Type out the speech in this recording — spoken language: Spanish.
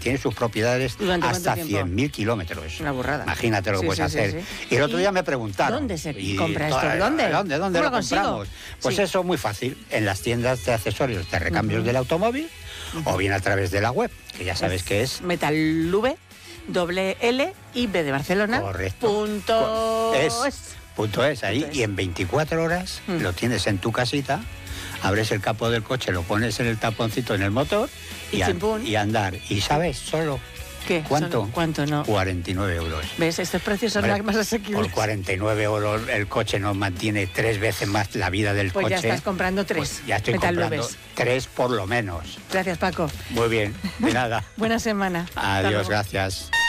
tiene sus propiedades hasta 100.000 kilómetros. Una burrada. Imagínate lo que puedes hacer. Sí. Y el otro día me preguntaron. ¿Dónde se compra esto? ¿Dónde lo compramos? Pues eso muy fácil. En las tiendas de accesorios de recambios del automóvil o bien a través de la web, que ya sabes que es Metalube, L y B de Barcelona. Correcto. .es ahí. Y en 24 horas lo tienes en tu casita. Abres el capó del coche, lo pones en el taponcito en el motor y andar. ¿Y sabes solo qué? ¿Cuánto? ¿Cuánto no? 49 euros. ¿Ves? Estos precios son más asequibles. Por 49 euros el coche nos mantiene 3 veces más la vida del coche. Pues ya estás comprando 3. Pues ya estoy comprando 3 por lo menos. Gracias, Paco. Muy bien, de nada. Buena semana. Adiós, gracias.